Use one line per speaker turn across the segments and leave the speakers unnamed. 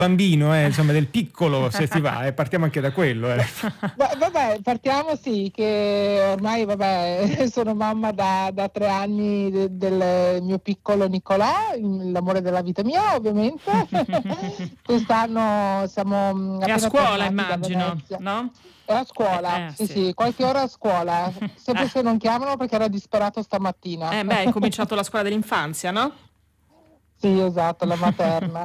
bambino, insomma del piccolo, se ti va, partiamo anche da quello.
Vabbè, partiamo che ormai sono mamma da 3 anni del mio piccolo Nicolò, l'amore della vita mia ovviamente. Quest'anno siamo
È a
appena
scuola,
tornati da
immagino,
Venezia.
no?
È a scuola, sì, qualche ora a scuola, sempre se non chiamano perché era disperato stamattina.
Hai cominciato la scuola dell'infanzia, no?
Sì, esatto, la materna.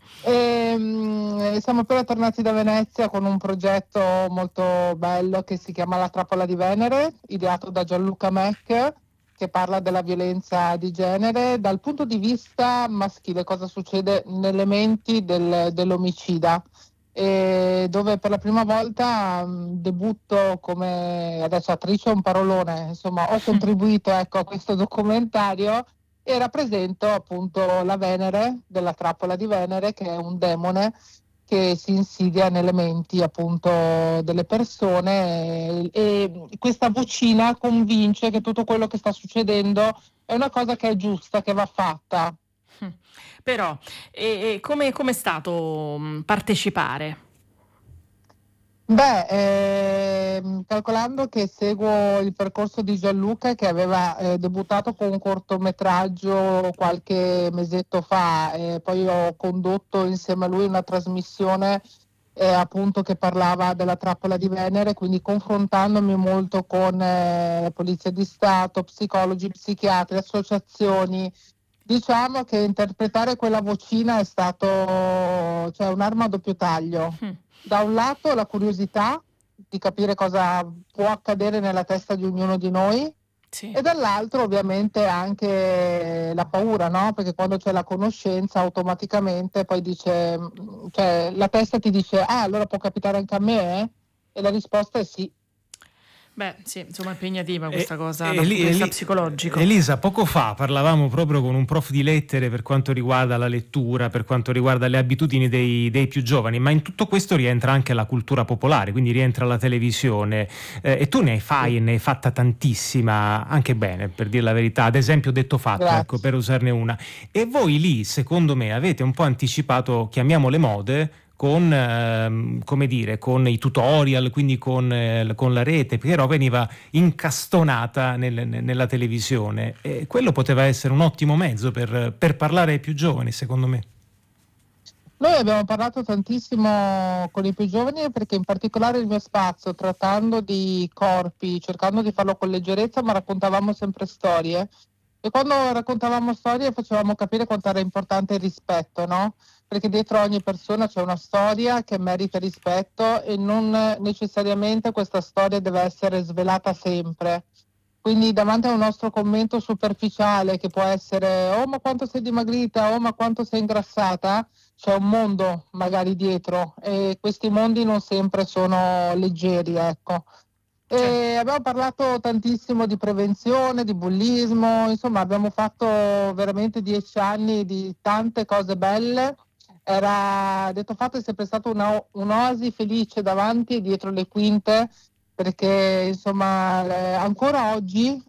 Siamo appena tornati da Venezia con un progetto molto bello che si chiama La Trappola di Venere, ideato da Gianluca Mech, che parla della violenza di genere dal punto di vista maschile, cosa succede nelle menti dell'omicida. Dove per la prima volta debutto come, adesso attrice è un parolone, insomma ho contribuito a questo documentario e rappresento appunto la Venere della Trappola di Venere, che è un demone che si insidia nelle menti appunto delle persone e questa vocina convince che tutto quello che sta succedendo è una cosa che è giusta, che va fatta.
Però, come è stato partecipare?
Calcolando che seguo il percorso di Gianluca, che aveva debuttato con un cortometraggio qualche mesetto fa, poi ho condotto insieme a lui una trasmissione appunto che parlava della trappola di Venere, quindi confrontandomi molto con la Polizia di Stato, psicologi, psichiatri, associazioni. Diciamo che interpretare quella vocina è stato un'arma a doppio taglio. Da un lato la curiosità di capire cosa può accadere nella testa di ognuno di noi, sì, e dall'altro ovviamente anche la paura, no? Perché quando c'è la conoscenza automaticamente poi la testa ti dice allora può capitare anche a me? E la risposta è sì.
Sì, insomma, impegnativa questa cosa dal punto di vista psicologico.
Elisa, poco fa parlavamo proprio con un prof di lettere per quanto riguarda la lettura, per quanto riguarda le abitudini dei più giovani, ma in tutto questo rientra anche la cultura popolare, quindi rientra la televisione, e tu ne hai fatta tantissima, anche bene, per dire la verità, ad esempio Detto Fatto, ecco, per usarne una. E voi lì, secondo me, avete un po' anticipato, chiamiamole mode, con con i tutorial, quindi con la rete, però veniva incastonata nella televisione, e quello poteva essere un ottimo mezzo per parlare ai più giovani, secondo me.
Noi abbiamo parlato tantissimo con i più giovani perché in particolare il mio spazio, trattando di corpi, cercando di farlo con leggerezza, ma raccontavamo sempre storie. E quando raccontavamo storie facevamo capire quanto era importante il rispetto, no? Perché dietro ogni persona c'è una storia che merita rispetto e non necessariamente questa storia deve essere svelata sempre. Quindi davanti a un nostro commento superficiale che può essere "oh ma quanto sei dimagrita, oh ma quanto sei ingrassata", c'è un mondo magari dietro e questi mondi non sempre sono leggeri, ecco. E abbiamo parlato tantissimo di prevenzione, di bullismo, insomma abbiamo fatto veramente 10 anni di tante cose belle. Detto fatto, è sempre stata un'oasi felice davanti e dietro le quinte, perché insomma ancora oggi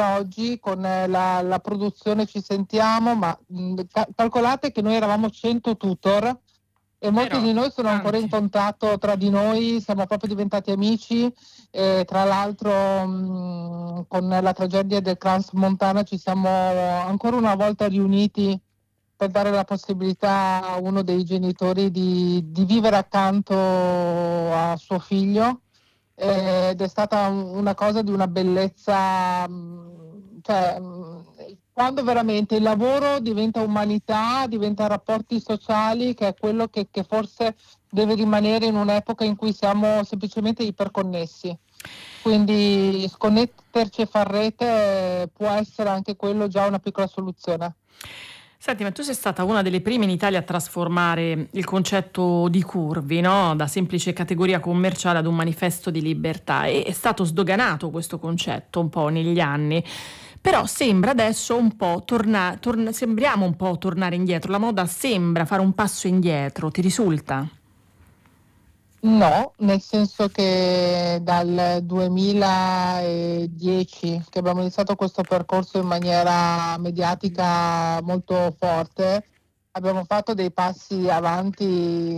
con la produzione ci sentiamo, ma calcolate che noi eravamo 100 tutor e molti di noi sono ancora in contatto tra di noi, siamo proprio diventati amici. Tra l'altro con la tragedia del Crans Montana ci siamo ancora una volta riuniti per dare la possibilità a uno dei genitori di vivere accanto a suo figlio, ed è stata una cosa di una bellezza, quando veramente il lavoro diventa umanità, diventa rapporti sociali, che è quello che forse deve rimanere in un'epoca in cui siamo semplicemente iperconnessi. Quindi sconnetterci e far rete può essere anche quello già una piccola soluzione.
Senti, ma tu sei stata una delle prime in Italia a trasformare il concetto di Curvi, no? Da semplice categoria commerciale ad un manifesto di libertà, e è stato sdoganato questo concetto un po' negli anni. Però sembra adesso un po' sembriamo un po' tornare indietro, la moda sembra fare un passo indietro, ti risulta?
No, nel senso che dal 2010 che abbiamo iniziato questo percorso in maniera mediatica molto forte, abbiamo fatto dei passi avanti